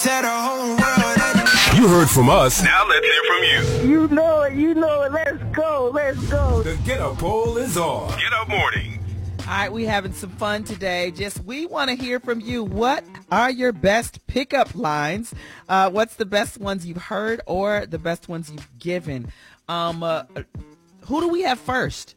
You heard from us. Now let's hear from you. You know it. Let's go. The Get Up Poll is on. Get Up Morning. All right, we having some fun today. We want to hear from you. What are your best pickup lines? What's the best ones you've heard or the best ones you've given? Who do we have first?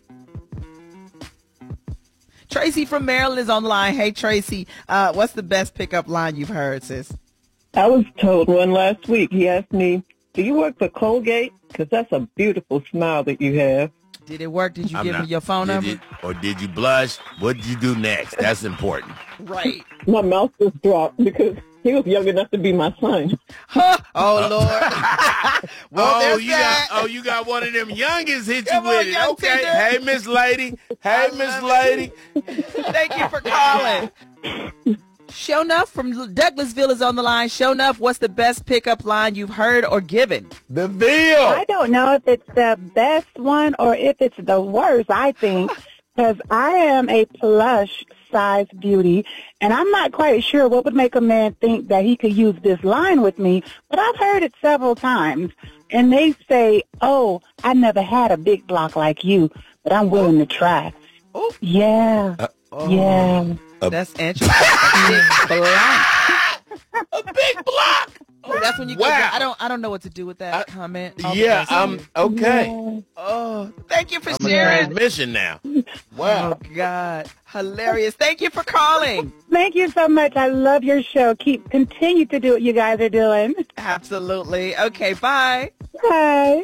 Tracy from Maryland is on the line. Hey, Tracy, what's the best pickup line you've heard, sis? I was told one last week. He asked me, do you work for Colgate? Because that's a beautiful smile that you have. Did it work? Did you give him your phone number? Or did you blush? What did you do next? That's important. Right. My mouth just dropped because he was young enough to be my son. Huh? Oh, Lord. Well, you got one of them youngest hit you Come with on, it. young Okay. Tinder. Hey, Miss Lady. Hey, Miss Lady. Thank you for calling. Shownuff from Douglasville is on the line. Shownuff, what's the best pickup line you've heard or given? The Ville. I don't know if it's the best one or if it's the worst, I think, because I am a plush size beauty, and I'm not quite sure what would make a man think that he could use this line with me, but I've heard it several times, and they say, oh, I never had a big block like you, but I'm willing to try. Oh. Yeah. Yeah. That's interesting. A big block. A big block. Oh, that's when you go. I don't know what to do with that comment. Okay. Oh, thank you for I'm a sharing. transmission now. Wow. Oh, God. Hilarious. Thank you for calling. Thank you so much. I love your show. Continue to do what you guys are doing. Absolutely. Okay, bye. Bye.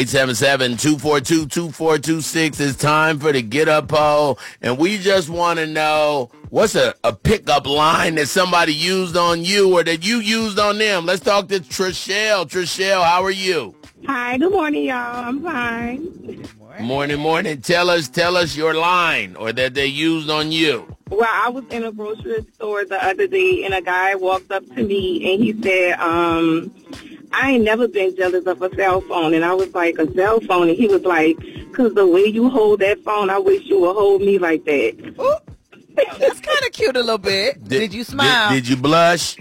877-242-2426. It's time for the Get Up Poll. And we just want to know, what's a pickup line that somebody used on you or that you used on them? Let's talk to Trishelle. Trishelle, how are you? Hi, good morning, y'all. I'm fine. Morning. Tell us your line or that they used on you. Well, I was in a grocery store the other day, and a guy walked up to me, and he said, I ain't never been jealous of a cell phone. And I was like, a cell phone? And he was like, because the way you hold that phone, I wish you would hold me like that. Ooh, that's kind of cute a little bit. Did you smile? Did you blush?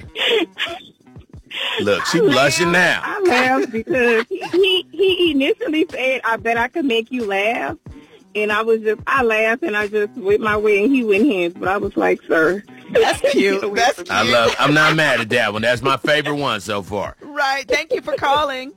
Look, she blushing now. I laughed because he initially said, I bet I could make you laugh. And I laughed and I just went my way and he went hands. But I was like, sir. That's cute. That's cute. I'm not mad at that one. That's my favorite one so far. Right. Thank you for calling.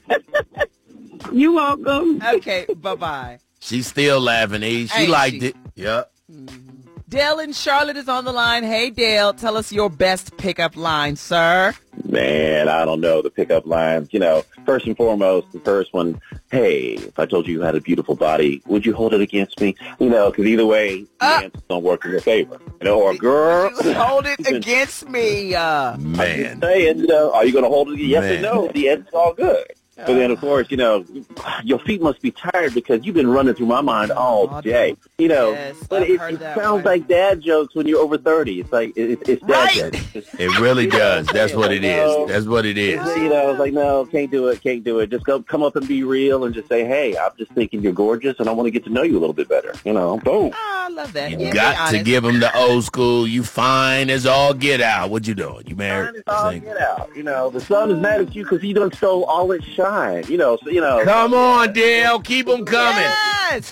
You're welcome. Okay. Bye-bye. She's still laughing, E. She liked it. Yep. Dale in Charlotte is on the line. Hey, Dale, tell us your best pickup line, sir. Man, I don't know the pickup lines. First and foremost, the first one, hey, if I told you you had a beautiful body, would you hold it against me? Because either way, the answers don't work in your favor. Or girl. You hold it against me. Man. I'm just saying, are you going to hold it? Yes or no? The answer's all good. But then, of course, your feet must be tired because you've been running through my mind all day. Yes, but it sounds like dad jokes when you're over 30. It's like, it's dad jokes. It really does. That's what it is. That's what it is. It's like, no, can't do it. Just come up and be real and just say, hey, I'm just thinking you're gorgeous and I want to get to know you a little bit better. Boom. Oh, I love that. You got to give them the old school, you fine as all get out. What you doing? You married? Fine as all get out. The sun is mad at you because he done stole all its shine. Come on, Dale. Keep them coming. Yes.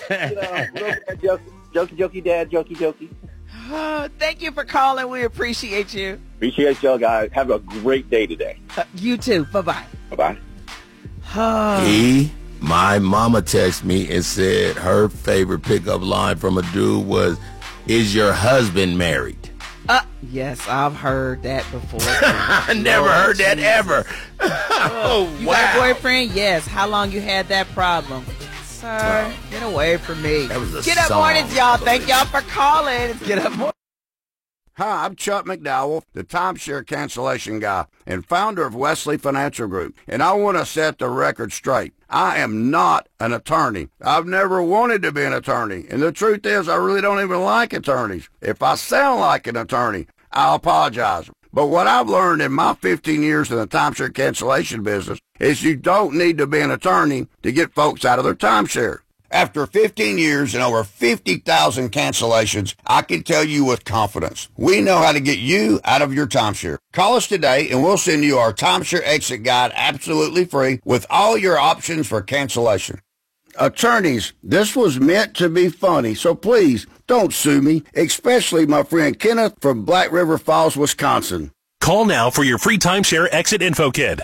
Jokey dad, jokey. Thank you for calling. We appreciate you. Appreciate y'all guys. Have a great day today. You too. Bye-bye. Bye-bye. My mama texted me and said her favorite pickup line from a dude was, is your husband married? Yes, I've heard that before. I never heard that ever. You got a boyfriend? Yes. How long you had that problem? Sir, get away from me. That was a Get Up song. Mornings, y'all. Thank y'all for calling. It's Get Up Mornings. Hi, I'm Chuck McDowell, the timeshare cancellation guy and founder of Wesley Financial Group, and I want to set the record straight. I am not an attorney. I've never wanted to be an attorney, and the truth is I really don't even like attorneys. If I sound like an attorney, I'll apologize. But what I've learned in my 15 years in the timeshare cancellation business is you don't need to be an attorney to get folks out of their timeshare. After 15 years and over 50,000 cancellations, I can tell you with confidence, we know how to get you out of your timeshare. Call us today and we'll send you our timeshare exit guide absolutely free with all your options for cancellation. Attorneys, this was meant to be funny, so please don't sue me, especially my friend Kenneth from Black River Falls, Wisconsin. Call now for your free timeshare exit info kit.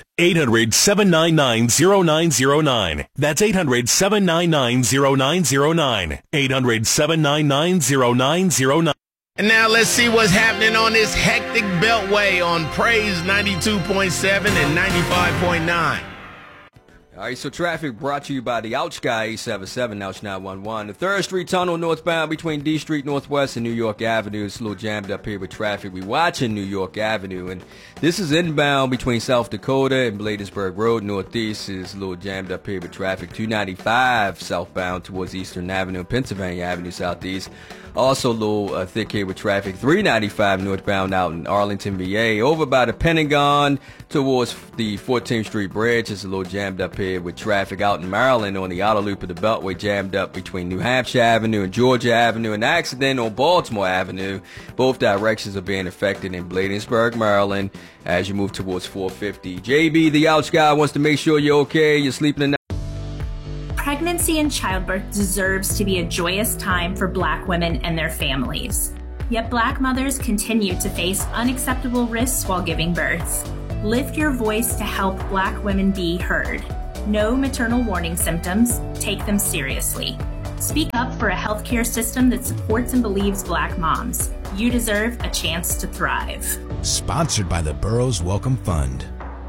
800-799-0909. That's 800-799-0909. 800-799-0909. And now let's see what's happening on this hectic beltway on Praise 92.7 and 95.9. All right, so traffic brought to you by the Ouch Guy, 877, Ouch 911. The 3rd Street Tunnel northbound between D Street Northwest and New York Avenue is a little jammed up here with traffic. We watching New York Avenue, and this is inbound between South Dakota and Bladensburg Road. Northeast is a little jammed up here with traffic. 295 southbound towards Eastern Avenue and Pennsylvania Avenue Southeast. Also a little thick here with traffic. 395 northbound out in Arlington, VA. Over by the Pentagon towards the 14th Street Bridge is a little jammed up here with traffic. Out in Maryland on the outer loop of the Beltway, jammed up between New Hampshire Avenue and Georgia Avenue. An accident on Baltimore Avenue. Both directions are being affected in Bladensburg, Maryland, as you move towards 450. JB, the Ouch Guy, wants to make sure you're okay. You're sleeping in. Pregnancy and childbirth deserves to be a joyous time for Black women and their families. Yet Black mothers continue to face unacceptable risks while giving birth. Lift your voice to help Black women be heard. Know maternal warning symptoms. Take them seriously. Speak up for a healthcare system that supports and believes Black moms. You deserve a chance to thrive. Sponsored by the Burroughs Welcome Fund.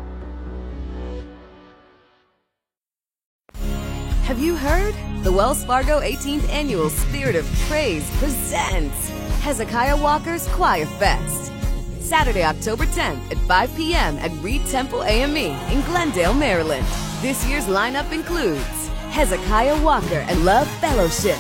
Have you heard? The Wells Fargo 18th Annual Spirit of Praise presents Hezekiah Walker's Choir Fest. Saturday, October 10th at 5 p.m. at Reed Temple AME in Glendale, Maryland. This year's lineup includes Hezekiah Walker and Love Fellowship,